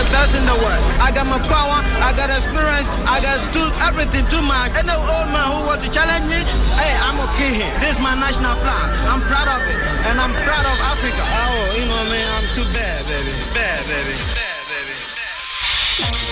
best in the world. I got my power, I got experience, I got everything too much. And the old man who want to challenge me, hey, I'm okay here. This is my national flag. I'm proud of it. And I'm proud of Africa. Oh, you know what I mean? I'm too bad, baby. Bad.